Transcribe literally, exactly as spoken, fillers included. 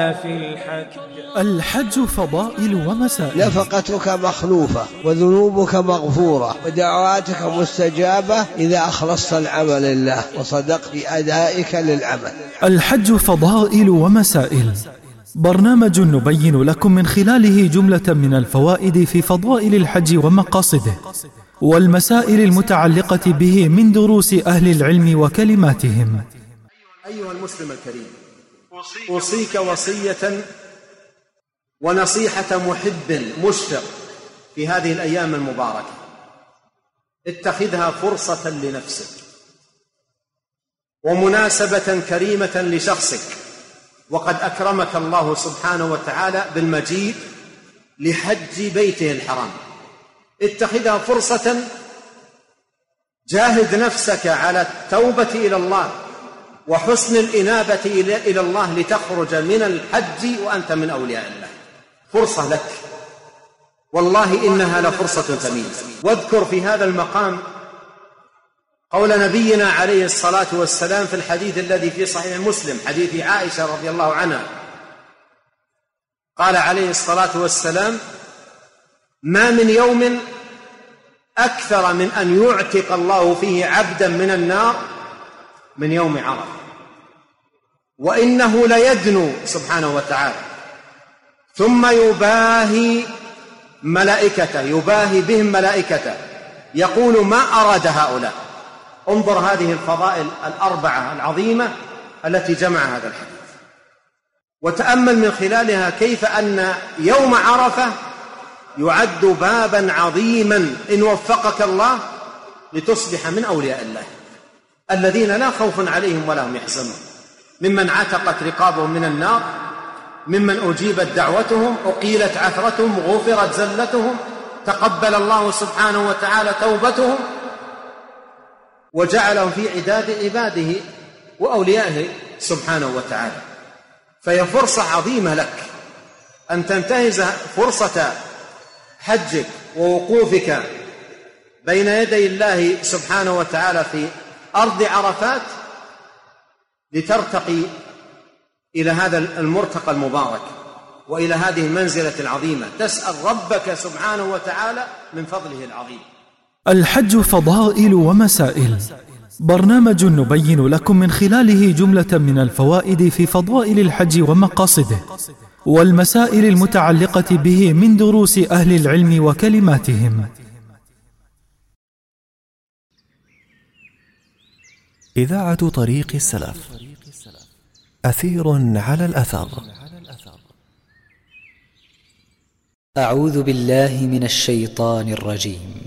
في الحج. الحج فضائل ومسائل. نفقتك مخلوفة وذنوبك مغفورة ودعواتك مستجابة إذا أخلصت العمل لله وصدقت في أدائك للعمل. الحج فضائل ومسائل، برنامج نبين لكم من خلاله جملة من الفوائد في فضائل الحج ومقاصده والمسائل المتعلقة به من دروس أهل العلم وكلماتهم. أيها المسلم الكريم، أوصيك وصية ونصيحة محب مشفق في هذه الأيام المباركة. اتخذها فرصة لنفسك ومناسبة كريمة لشخصك، وقد أكرمك الله سبحانه وتعالى بالمجيء لحج بيته الحرام. اتخذها فرصة، جاهد نفسك على التوبة إلى الله وحسن الإنابة إلى الله لتخرج من الحج وأنت من أولياء الله. فرصة لك، والله إنها لفرصة ثمينة. واذكر في هذا المقام قول نبينا عليه الصلاة والسلام في الحديث الذي في صحيح مسلم، حديث عائشة رضي الله عنها، قال عليه الصلاة والسلام: ما من يوم أكثر من أن يعتق الله فيه عبدا من النار من يوم عرفة، وإنه ليدنو سبحانه وتعالى ثم يباهي ملائكته يباهي بهم ملائكته يقول: ما أراد هؤلاء. انظر هذه الفضائل الأربعة العظيمة التي جمع هذا الحديث، وتأمل من خلالها كيف أن يوم عرفة يعد بابا عظيما إن وفقك الله لتصبح من أولياء الله الذين لا خوف عليهم ولا هم يحزنون، ممن عتقت رقابهم من النار، ممن أجيبت دعوتهم، أقيلت عثرتهم، غفرت زلتهم، تقبل الله سبحانه وتعالى توبتهم، وجعلهم في عداد عباده وأوليائه سبحانه وتعالى. فهي فرصة عظيمة لك أن تنتهز فرصة حجك ووقوفك بين يدي الله سبحانه وتعالى في أرض عرفات لترتقي إلى هذا المرتقى المبارك وإلى هذه المنزلة العظيمة، تسأل ربك سبحانه وتعالى من فضله العظيم. الحج فضائل ومسائل، برنامج نبين لكم من خلاله جملة من الفوائد في فضائل الحج ومقاصده والمسائل المتعلقة به من دروس أهل العلم وكلماتهم. إذاعة طريق السلف، أثير على الأثر. أعوذ بالله من الشيطان الرجيم.